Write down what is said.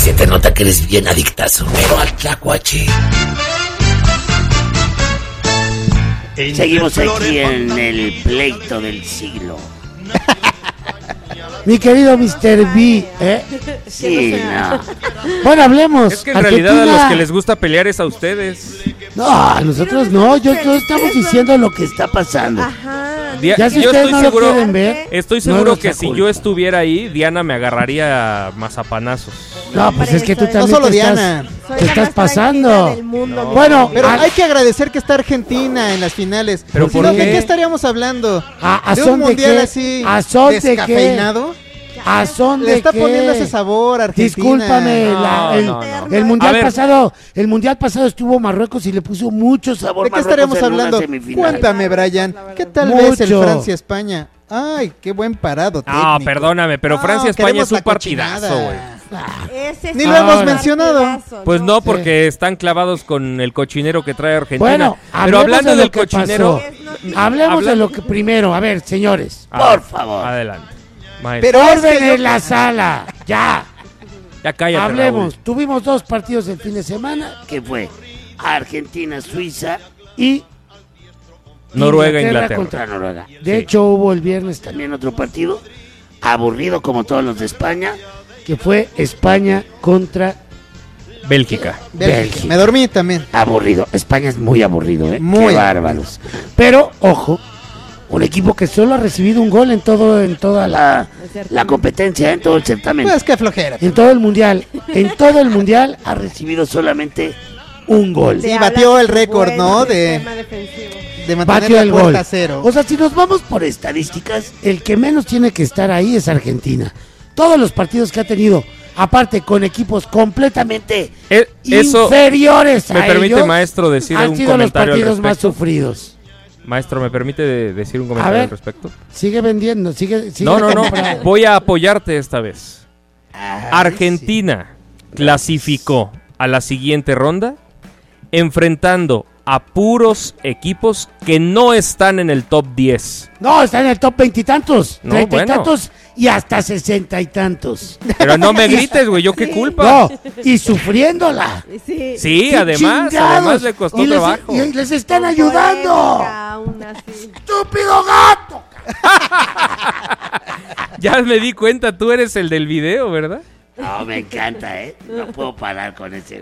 Se te nota que eres bien adictazo, pero al tlacuache. Seguimos aquí en el pleito del siglo. Mi querido Mr. B, ¿eh? Sí, no. Bueno, hablemos. Es que en realidad a los que les gusta pelear es a ustedes. No, a nosotros no, yo estamos diciendo lo que está pasando. Ajá. Ya si yo ustedes estoy no seguro, lo quieren ver, estoy no seguro es que nuestra si culpa. yo estuviera ahí, Diana me agarraría mazapanazos. No, pues es que tú también No solo te Diana. Soy te la estás más pasando. tranquila del mundo, No. mi Bueno, Pero a- hay que agradecer que está Argentina en las finales. ¿Pero Si por no, qué? ¿de qué estaríamos hablando? ¿A ¿De son un de mundial qué? así ¿A son de qué? descafeinado? ¿A son Le de está qué? poniendo ese sabor a Argentina. Discúlpame, No, el, no. el A mundial ver. pasado, estuvo Marruecos y le puso mucho sabor. ¿De qué Marruecos estaríamos en una hablando? semifinal. Cuéntame, Brian. ¿Qué tal Mucho. ves el Francia-España? Ay, qué buen parado técnico. No, perdóname, pero No, Francia-España queremos es un la cochinada. partidazo, güey. Ese Ni es lo un hemos mencionado. partidazo, Pues no, porque están clavados con el cochinero que trae Argentina. Bueno, pero hablemos hablando de lo del que cochinero, pasó. Hablemos de lo que primero, a ver, señores, Ah, por favor. Adelante. Maestro. Pero es Orden que yo- en la sala, ya. Ya cállate, Hablemos. Raúl. Tuvimos 2 partidos el fin de semana ¿Qué fue? Argentina, Suiza, y Noruega, Inglaterra. contra Noruega. De Sí. hecho, hubo el viernes también, También otro partido aburrido como todos los de España. que fue España contra Bélgica. Bélgica. Me dormí también. Aburrido. España es muy aburrido, ¿eh? Muy Qué bárbaros. Pero, ojo, un equipo que solo ha recibido un gol en toda La competencia en todo el certamen. Pues qué flojera. en todo el mundial. En todo el mundial Ha recibido solamente un gol. Sí, Te batió habla el de récord, buen ¿no? De sistema defensivo. mantener batió la el puerta gol. a cero. O sea, si nos vamos por Estadísticas. el que menos tiene que estar ahí es Argentina. Todos los partidos que ha tenido, aparte con equipos completamente Eso inferiores me a permite, ellos, maestro, decir han un sido los comentario al partidos más respecto. sufridos. Maestro, ¿me permite decir un comentario ver. al respecto? Sigue vendiendo, sigue No. comprando. Voy a apoyarte esta vez. Ah, Argentina clasificó a la siguiente ronda enfrentando a puros equipos que no están en el top 10. No, está en el top 20 y tantos, No, 30 y bueno. tantos y hasta 60 y tantos. Pero no me grites, güey, ¿yo qué culpa? No, y sufriéndola. Sí. Sí, ¡Qué además chingados! le costó Y les- trabajo. y les están Con ayudando. polémica, aún así. ¡Estúpido gato! Ya me di cuenta, tú eres el del video, ¿verdad? No, me encanta, ¿eh? No puedo parar con ese.